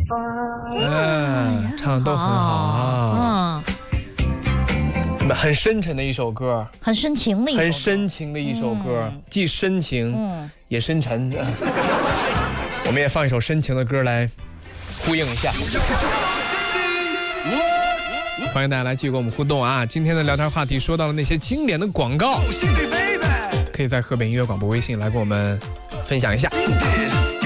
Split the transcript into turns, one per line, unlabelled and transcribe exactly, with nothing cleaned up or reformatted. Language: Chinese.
嗯，唱的都很好啊。嗯，很深沉的一首歌，
很深情的一首歌，
很深情的一首歌，嗯、既深情、嗯、也深沉。我们也放一首深情的歌来呼应一下。欢迎大家来继续跟我们互动啊！今天的聊天话题说到了那些经典的广告，可以在河北音乐广播微信来跟我们分享一下。